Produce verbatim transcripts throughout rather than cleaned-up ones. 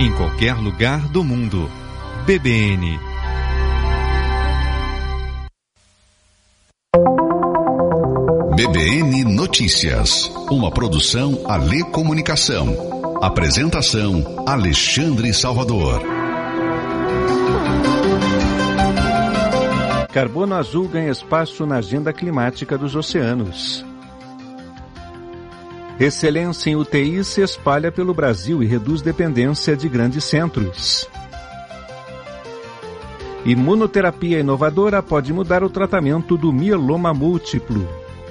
em qualquer lugar do mundo. B B N. B B N Notícias, uma produção Alê Comunicação. Apresentação Alexandre Salvador. Carbono azul ganha espaço na agenda climática dos oceanos. Excelência em U T I se espalha pelo Brasil e reduz dependência de grandes centros. Imunoterapia inovadora pode mudar o tratamento do mieloma múltiplo.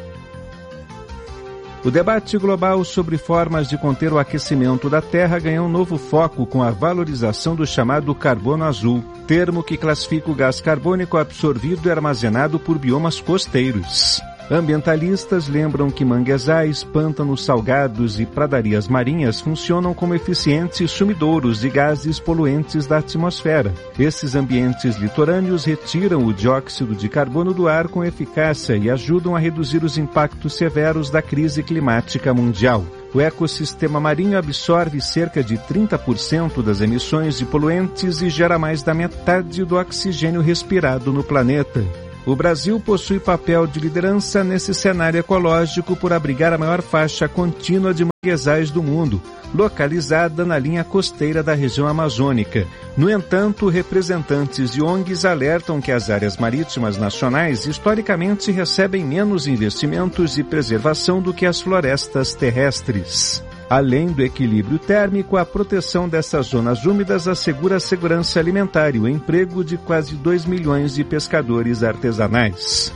O debate global sobre formas de conter o aquecimento da Terra ganha um novo foco com a valorização do chamado carbono azul, termo que classifica o gás carbônico absorvido e armazenado por biomas costeiros. Ambientalistas lembram que manguezais, pântanos salgados e pradarias marinhas funcionam como eficientes sumidouros de gases poluentes da atmosfera. Esses ambientes litorâneos retiram o dióxido de carbono do ar com eficácia e ajudam a reduzir os impactos severos da crise climática mundial. O ecossistema marinho absorve cerca de trinta por cento das emissões de poluentes e gera mais da metade do oxigênio respirado no planeta. O Brasil possui papel de liderança nesse cenário ecológico por abrigar a maior faixa contínua de manguezais do mundo, localizada na linha costeira da região amazônica. No entanto, representantes de O N Gs alertam que as áreas marítimas nacionais historicamente recebem menos investimentos de preservação do que as florestas terrestres. Além do equilíbrio térmico, a proteção dessas zonas úmidas assegura a segurança alimentar e o emprego de quase dois milhões de pescadores artesanais.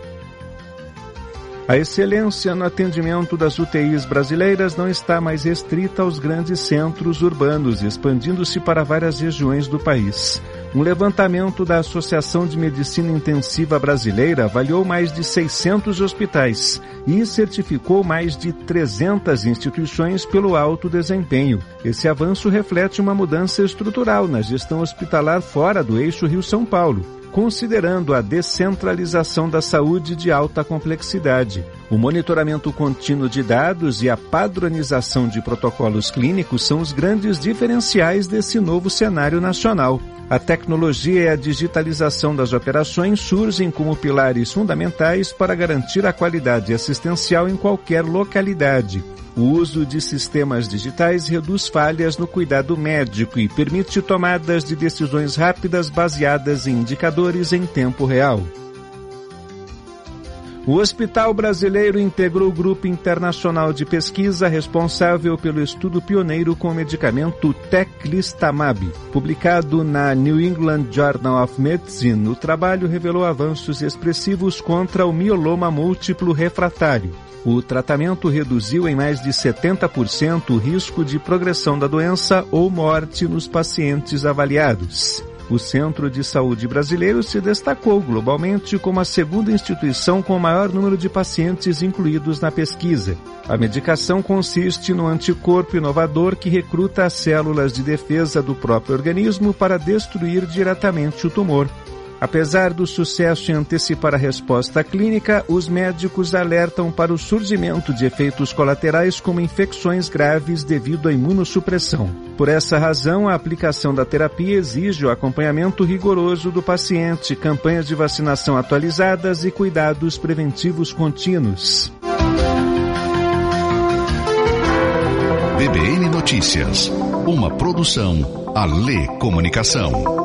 A excelência no atendimento das U T Is brasileiras não está mais restrita aos grandes centros urbanos, expandindo-se para várias regiões do país. Um levantamento da Associação de Medicina Intensiva Brasileira avaliou mais de seiscentos hospitais e certificou mais de trezentas instituições pelo alto desempenho. Esse avanço reflete uma mudança estrutural na gestão hospitalar fora do eixo Rio-São Paulo, considerando a descentralização da saúde de alta complexidade. O monitoramento contínuo de dados e a padronização de protocolos clínicos são os grandes diferenciais desse novo cenário nacional. A tecnologia e a digitalização das operações surgem como pilares fundamentais para garantir a qualidade assistencial em qualquer localidade. O uso de sistemas digitais reduz falhas no cuidado médico e permite tomadas de decisões rápidas baseadas em indicadores em tempo real. O Hospital Brasileiro integrou o grupo internacional de pesquisa responsável pelo estudo pioneiro com o medicamento Teclistamab. Publicado na New England Journal of Medicine, o trabalho revelou avanços expressivos contra o mieloma múltiplo refratário. O tratamento reduziu em mais de setenta por cento o risco de progressão da doença ou morte nos pacientes avaliados. O Centro de Saúde Brasileiro se destacou globalmente como a segunda instituição com o maior número de pacientes incluídos na pesquisa. A medicação consiste no anticorpo inovador que recruta as células de defesa do próprio organismo para destruir diretamente o tumor. Apesar do sucesso em antecipar a resposta clínica, os médicos alertam para o surgimento de efeitos colaterais como infecções graves devido à imunossupressão. Por essa razão, a aplicação da terapia exige o acompanhamento rigoroso do paciente, campanhas de vacinação atualizadas e cuidados preventivos contínuos. B B N Notícias, uma produção Alê Comunicação.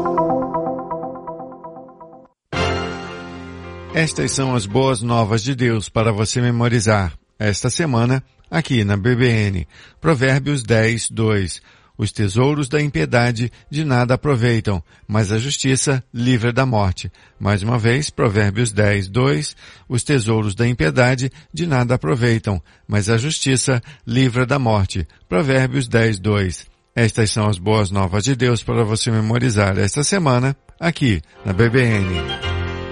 Estas são as boas novas de Deus para você memorizar esta semana aqui na B B N. Provérbios dez, dois. Os tesouros da impiedade de nada aproveitam, mas a justiça livra da morte. Mais uma vez, Provérbios dez, dois. Os tesouros da impiedade de nada aproveitam, mas a justiça livra da morte. Provérbios dez, dois. Estas são as boas novas de Deus para você memorizar esta semana aqui na B B N.